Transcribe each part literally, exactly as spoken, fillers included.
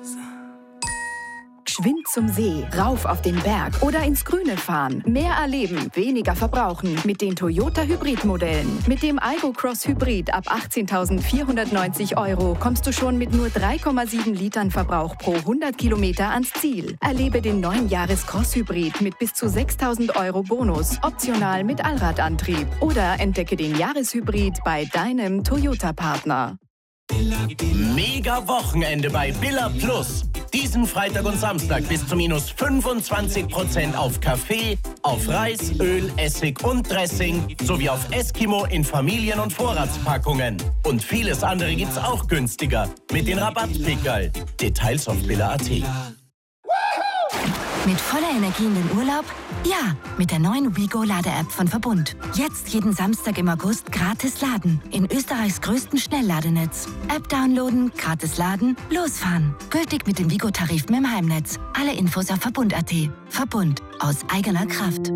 Geschwind zum See, rauf auf den Berg oder ins Grüne fahren. Mehr erleben, weniger verbrauchen mit den Toyota Hybrid-Modellen. Mit dem Aygo Cross Hybrid ab achtzehntausendvierhundertneunzig Euro kommst du schon mit nur drei Komma sieben Litern Verbrauch pro hundert Kilometer ans Ziel. Erlebe den neuen Jahres Cross Hybrid mit bis zu sechstausend Euro Bonus, optional mit Allradantrieb. Oder entdecke den Jahreshybrid bei deinem Toyota-Partner. Mega Wochenende bei Billa Plus. Diesen Freitag und Samstag bis zu minus fünfundzwanzig Prozent auf Kaffee, auf Reis, Öl, Essig und Dressing sowie auf Eskimo in Familien- und Vorratspackungen. Und vieles andere gibt's auch günstiger mit den Rabattpickerl. Details auf billa punkt at. Mit voller Energie in den Urlaub? Ja, mit der neuen WeGo-Lade-App von Verbund. Jetzt jeden Samstag im August gratis laden. In Österreichs größten Schnellladenetz. App downloaden, gratis laden, losfahren. Gültig mit den WeGo-Tarifen im Heimnetz. Alle Infos auf verbund punkt at. Verbund. Aus eigener Kraft.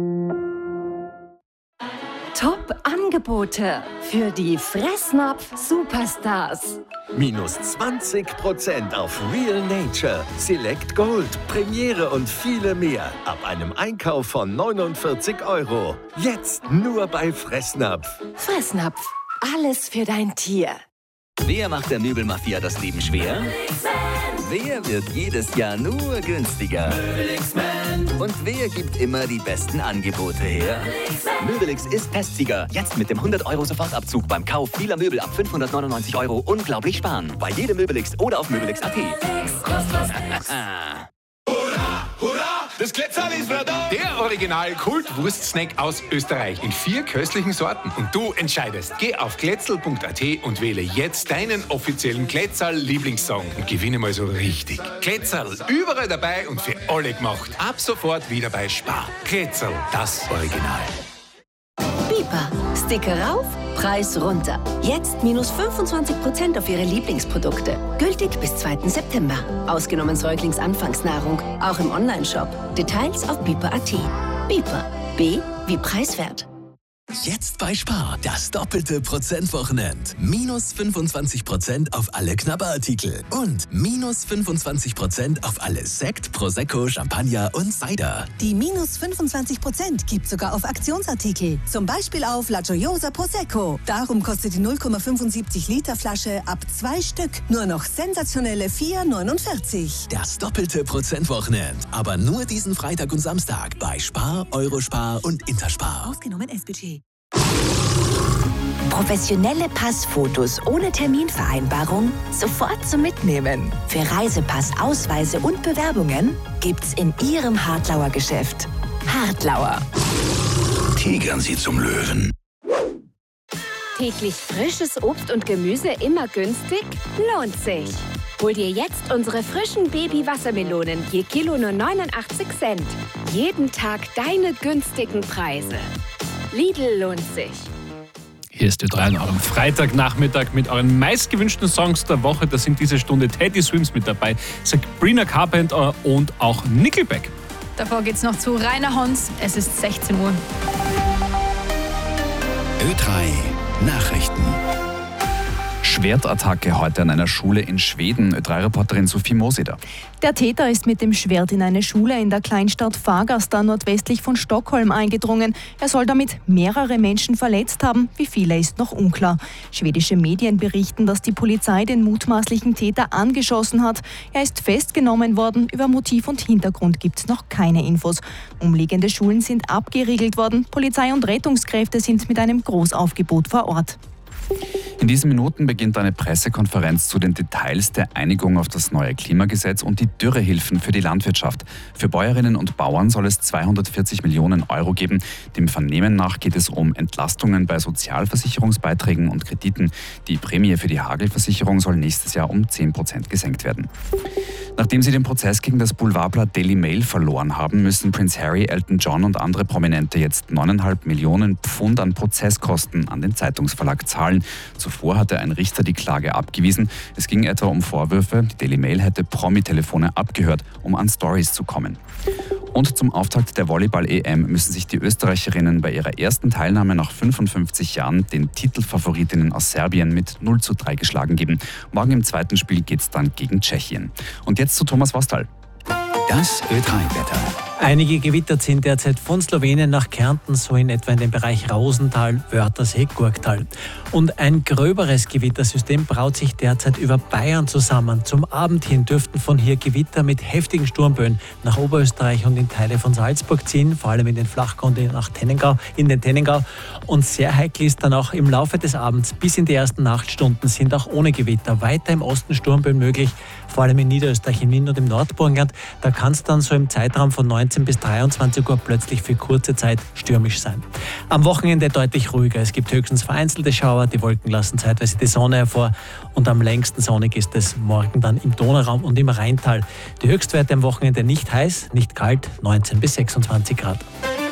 Top-Angebote für die Fressnapf-Superstars. Minus zwanzig Prozent auf Real Nature, Select Gold, Premiere und viele mehr. Ab einem Einkauf von neunundvierzig Euro. Jetzt nur bei Fressnapf. Fressnapf. Alles für dein Tier. Wer macht der Möbelmafia das Leben schwer? Wer wird jedes Jahr nur günstiger? Und wer gibt immer die besten Angebote her? Möbelix ist Testsieger. Jetzt mit dem hundert Euro Sofortabzug beim Kauf vieler Möbel ab fünfhundertneunundneunzig Euro unglaublich sparen. Bei jedem Möbelix oder auf möbelix punkt at. Das Glätzerl ist wieder da! Der Original-Kult-Wurst-Snack aus Österreich in vier köstlichen Sorten. Und du entscheidest. Geh auf glätzerl punkt at und wähle jetzt deinen offiziellen Glätzerl-Lieblingssong und gewinne mal so richtig. Glätzerl, überall dabei und für alle gemacht. Ab sofort wieder bei Spar. Glätzerl, das Original. Biber. Sticker rauf, Preis runter. Jetzt minus fünfundzwanzig Prozent auf Ihre Lieblingsprodukte. Gültig bis zweiten September. Ausgenommen Säuglingsanfangsnahrung. Auch im Onlineshop. Details auf biber punkt at. Biber. B wie preiswert. Jetzt bei Spar, das doppelte Prozentwochenend. Minus fünfundzwanzig Prozent auf alle Knabberartikel und minus fünfundzwanzig Prozent auf alle Sekt, Prosecco, Champagner und Cider. Die minus fünfundzwanzig Prozent gibt sogar auf Aktionsartikel. Zum Beispiel auf La Gioiosa Prosecco. Darum kostet die null Komma fünfundsiebzig Liter Flasche ab zwei Stück nur noch sensationelle vier neunundvierzig. Das doppelte Prozentwochenend. Aber nur diesen Freitag und Samstag bei Spar, Eurospar und Interspar. Ausgenommen S Budget. Professionelle Passfotos ohne Terminvereinbarung sofort zum Mitnehmen. Für Reisepass, Ausweise und Bewerbungen gibt's in Ihrem Hartlauer Geschäft. Hartlauer. Tigern Sie zum Löwen. Täglich frisches Obst und Gemüse immer günstig? Lohnt sich. Hol dir jetzt unsere frischen Baby-Wassermelonen je Kilo nur neunundachtzig Cent. Jeden Tag deine günstigen Preise. Lidl lohnt sich. Hier ist Ö drei an eurem Freitagnachmittag mit euren meistgewünschten Songs der Woche. Da sind diese Stunde Teddy Swims mit dabei, Sabrina Carpenter und auch Nickelback. Davor geht's noch zu Rainer Hons. Es ist sechzehn Uhr. Ö drei Nachrichten. Schwertattacke heute an einer Schule in Schweden. Ö drei Reporterin Sophie Moseder. Der Täter ist mit dem Schwert in eine Schule in der Kleinstadt Fagersta nordwestlich von Stockholm eingedrungen. Er soll damit mehrere Menschen verletzt haben. Wie viele ist noch unklar. Schwedische Medien berichten, dass die Polizei den mutmaßlichen Täter angeschossen hat. Er ist festgenommen worden. Über Motiv und Hintergrund gibt es noch keine Infos. Umliegende Schulen sind abgeriegelt worden. Polizei und Rettungskräfte sind mit einem Großaufgebot vor Ort. In diesen Minuten beginnt eine Pressekonferenz zu den Details der Einigung auf das neue Klimagesetz und die Dürrehilfen für die Landwirtschaft. Für Bäuerinnen und Bauern soll es zweihundertvierzig Millionen Euro geben. Dem Vernehmen nach geht es um Entlastungen bei Sozialversicherungsbeiträgen und Krediten. Die Prämie für die Hagelversicherung soll nächstes Jahr um zehn Prozent gesenkt werden. Nachdem sie den Prozess gegen das Boulevardblatt Daily Mail verloren haben, müssen Prince Harry, Elton John und andere Prominente jetzt neuneinhalb Millionen Pfund an Prozesskosten an den Zeitungsverlag zahlen. Zuvor hatte ein Richter die Klage abgewiesen. Es ging etwa um Vorwürfe, die Daily Mail hätte Promi-Telefone abgehört, um an Stories zu kommen. Und zum Auftakt der Volleyball-E M müssen sich die Österreicherinnen bei ihrer ersten Teilnahme nach fünfundfünfzig Jahren den Titelfavoritinnen aus Serbien mit null zu drei geschlagen geben. Morgen im zweiten Spiel geht es dann gegen Tschechien. Und jetzt zu Thomas Vostal. Das Ö drei Wetter. Einige Gewitter ziehen derzeit von Slowenien nach Kärnten, so in etwa in den Bereich Rosental, Wörthersee, Gurktal. Und ein gröberes Gewittersystem braut sich derzeit über Bayern zusammen. Zum Abend hin dürften von hier Gewitter mit heftigen Sturmböen nach Oberösterreich und in Teile von Salzburg ziehen, vor allem in den Flachgrund nach Tennengau, in den Tennengau. Und sehr heikel ist dann auch im Laufe des Abends bis in die ersten Nachtstunden sind auch ohne Gewitter weiter im Osten Sturmböen möglich, vor allem in Niederösterreich, in Wien und im Nordburgenland. Da kann es dann so im Zeitraum von neunzehn bis dreiundzwanzig Uhr plötzlich für kurze Zeit stürmisch sein. Am Wochenende deutlich ruhiger. Es gibt höchstens vereinzelte Schauer, die Wolken lassen zeitweise die Sonne hervor und am längsten sonnig ist es morgen dann im Donauraum und im Rheintal. Die Höchstwerte am Wochenende nicht heiß, nicht kalt, neunzehn bis sechsundzwanzig Grad.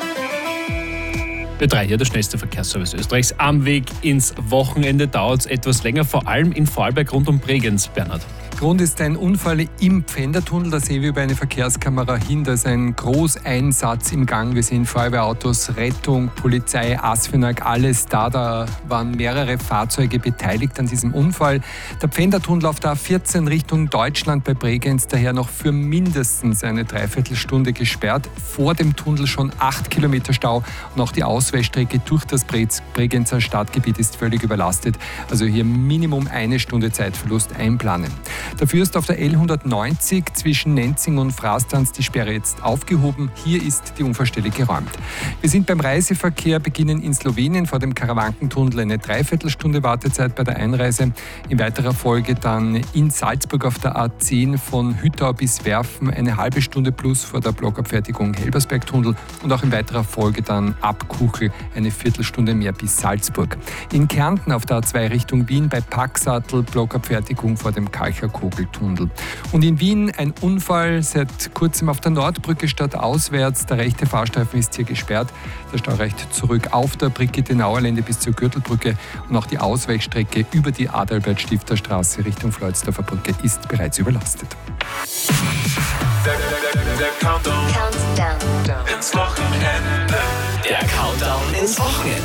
Ö drei, hier der schnellste Verkehrsservice Österreichs. Am Weg ins Wochenende dauert es etwas länger, vor allem in Vorarlberg rund um Bregenz. Bernhard. Grund ist ein Unfall im Pfändertunnel. Da sehen wir über eine Verkehrskamera hin. Da ist ein Großeinsatz im Gang. Wir sehen Feuerwehrautos, Rettung, Polizei, ASFINAG, alles da. Da waren mehrere Fahrzeuge beteiligt an diesem Unfall. Der Pfändertunnel auf der A vierzehn Richtung Deutschland bei Bregenz daher noch für mindestens eine Dreiviertelstunde gesperrt. Vor dem Tunnel schon acht Kilometer Stau und auch die Ausweichstrecke durch das Bregenzer Stadtgebiet ist völlig überlastet. Also hier Minimum eine Stunde Zeitverlust einplanen. Dafür ist auf der L hundertneunzig zwischen Nenzing und Frastanz die Sperre jetzt aufgehoben. Hier ist die Unfallstelle geräumt. Wir sind beim Reiseverkehr, beginnen in Slowenien vor dem Karawankentunnel eine Dreiviertelstunde Wartezeit bei der Einreise. In weiterer Folge dann in Salzburg auf der A zehn von Hüttau bis Werfen eine halbe Stunde plus vor der Blockabfertigung Helbersbergtunnel und auch in weiterer Folge dann ab Kuchel eine Viertelstunde mehr bis Salzburg. In Kärnten auf der A zwei Richtung Wien bei Packsattel Blockabfertigung vor dem Kalcher Kogeltunnel. Und in Wien ein Unfall seit kurzem auf der Nordbrücke statt auswärts. Der rechte Fahrstreifen ist hier gesperrt. Der Stau reicht zurück auf der Brigitte-Nauerlände bis zur Gürtelbrücke und auch die Ausweichstrecke über die Adalbert-Stifter-Straße Richtung Floridsdorfer Brücke ist bereits überlastet. Der, der, der, der Countdown. Countdown ins Wochenende. Der Countdown ins Wochenende.